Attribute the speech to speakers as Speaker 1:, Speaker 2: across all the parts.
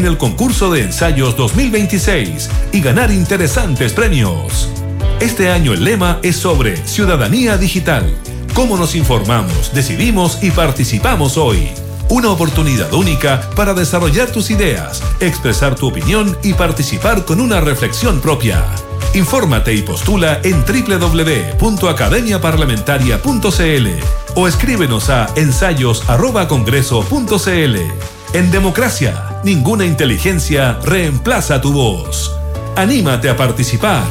Speaker 1: en el concurso de ensayos 2026 y ganar interesantes premios. Este año el lema es sobre ciudadanía digital. Cómo nos informamos, decidimos y participamos hoy. Una oportunidad única para desarrollar tus ideas, expresar tu opinión y participar con una reflexión propia. Infórmate y postula en www.academiaparlamentaria.cl o escríbenos a ensayos@congreso.cl. En democracia, ninguna inteligencia reemplaza tu voz. Anímate a participar.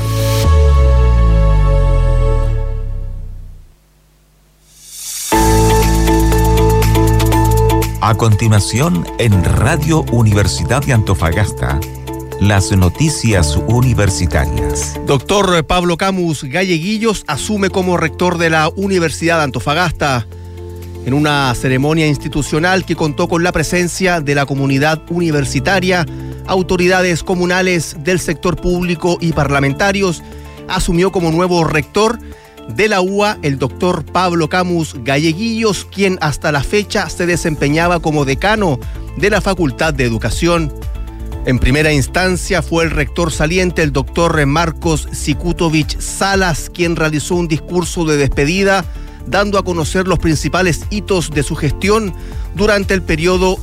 Speaker 2: A continuación, en Radio Universidad de Antofagasta, las noticias universitarias.
Speaker 3: Doctor Pablo Camus Galleguillos asume como rector de la Universidad de Antofagasta en una ceremonia institucional que contó con la presencia de la comunidad universitaria, autoridades comunales del sector público y parlamentarios. Asumió como nuevo rector de la UA el doctor Pablo Camus Galleguillos, quien hasta la fecha se desempeñaba como decano de la Facultad de Educación. En primera instancia fue el rector saliente, el doctor Marcos Sikutovich Salas, quien realizó un discurso de despedida, dando a conocer los principales hitos de su gestión durante el periodo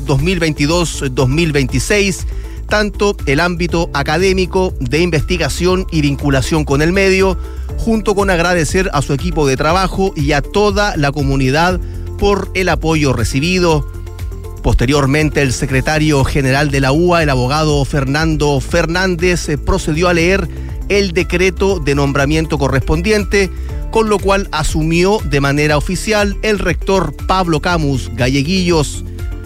Speaker 3: 2022-2026, tanto el ámbito académico, de investigación y vinculación con el medio, junto con agradecer a su equipo de trabajo y a toda la comunidad por el apoyo recibido. Posteriormente, el secretario general de la UA, el abogado Fernando Fernández, procedió a leer el decreto de nombramiento correspondiente, con lo cual asumió de manera oficial el rector Pablo Camus Galleguillos.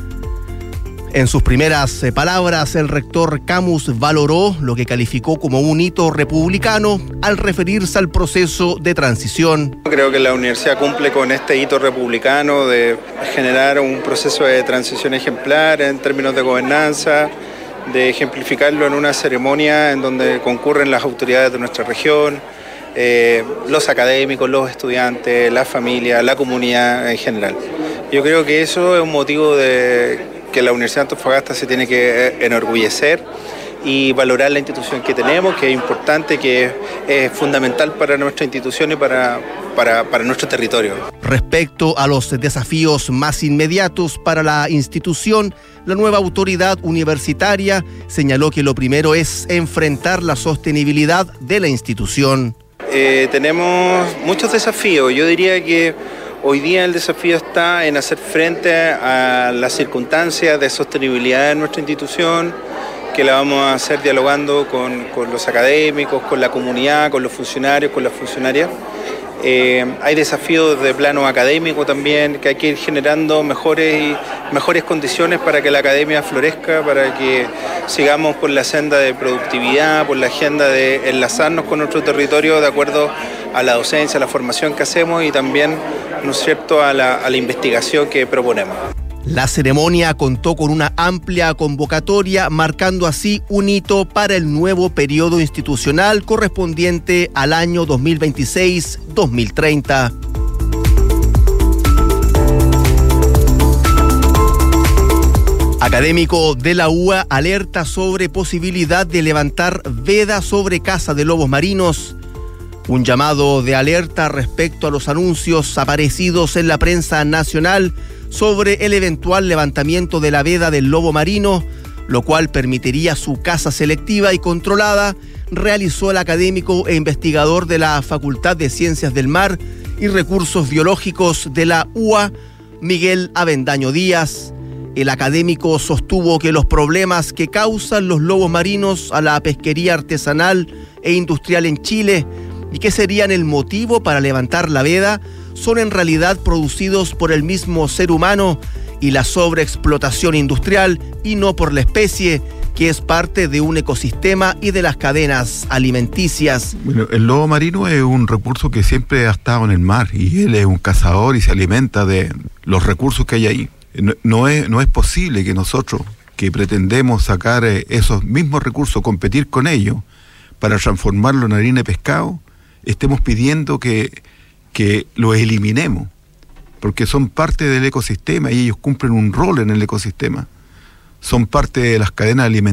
Speaker 3: En sus primeras palabras, el rector Camus valoró lo que calificó como un hito republicano al referirse al proceso de transición.
Speaker 4: Creo que la universidad cumple con este hito republicano de generar un proceso de transición ejemplar en términos de gobernanza, de ejemplificarlo en una ceremonia en donde concurren las autoridades de nuestra región, los académicos, los estudiantes, la familia, la comunidad en general. Yo creo que eso es un motivo de que la Universidad de Antofagasta se tiene que enorgullecer y valorar la institución que tenemos, que es importante, que es fundamental para nuestra institución y para nuestro territorio.
Speaker 3: Respecto a los desafíos más inmediatos para la institución, la nueva autoridad universitaria señaló que lo primero es enfrentar la sostenibilidad de la institución.
Speaker 4: Tenemos muchos desafíos. Yo diría que hoy día el desafío está en hacer frente a las circunstancias de sostenibilidad de nuestra institución, que la vamos a hacer dialogando con los académicos, con la comunidad, con los funcionarios, con las funcionarias. Hay desafíos de plano académico también, que hay que ir generando mejores condiciones para que la academia florezca, para que sigamos por la senda de productividad, por la agenda de enlazarnos con nuestro territorio de acuerdo a la docencia, a la formación que hacemos y también, ¿no es cierto?, a la investigación que proponemos.
Speaker 3: La ceremonia contó con una amplia convocatoria, marcando así un hito para el nuevo periodo institucional correspondiente al año 2026-2030. Académico de la UA alerta sobre posibilidad de levantar veda sobre caza de lobos marinos. Un llamado de alerta respecto a los anuncios aparecidos en la prensa nacional sobre el eventual levantamiento de la veda del lobo marino, lo cual permitiría su caza selectiva y controlada, realizó el académico e investigador de la Facultad de Ciencias del Mar y Recursos Biológicos de la UA, Miguel Avendaño Díaz. El académico sostuvo que los problemas que causan los lobos marinos a la pesquería artesanal e industrial en Chile y que serían el motivo para levantar la veda son en realidad producidos por el mismo ser humano y la sobreexplotación industrial y no por la especie, que es parte de un ecosistema y de las cadenas alimenticias.
Speaker 5: Bueno, el lobo marino es un recurso que siempre ha estado en el mar y él es un cazador y se alimenta de los recursos que hay ahí. No es posible que nosotros, que pretendemos sacar esos mismos recursos, competir con ellos para transformarlo en harina de pescado, estemos pidiendo que los eliminemos, porque son parte del ecosistema y ellos cumplen un rol en el ecosistema. Son parte de las cadenas alimenticias.